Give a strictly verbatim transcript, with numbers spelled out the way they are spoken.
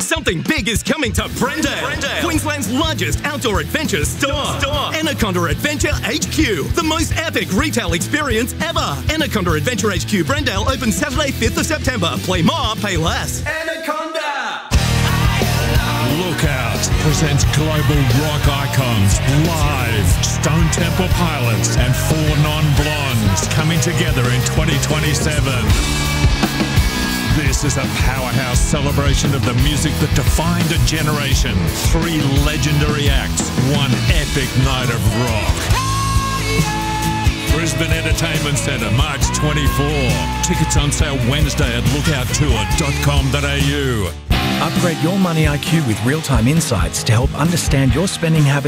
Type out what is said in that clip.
Something big is coming to Brendale, Brendale. Queensland's largest outdoor adventure store. store. Anaconda Adventure H Q, the most epic retail experience ever. Anaconda Adventure H Q Brendale opens Saturday, fifth of September. Play more, pay less. Anaconda! Lookout presents global rock icons live. Stone Temple Pilots and Four Non-Blondes coming together in twenty twenty-seven. This is a powerhouse celebration of the music that defined a generation. Three legendary acts, one epic night of rock. Brisbane Entertainment Centre, March twenty-fourth. Tickets on sale Wednesday at lookout tour dot com dot a u. Upgrade your money I Q with real-time insights to help understand your spending habits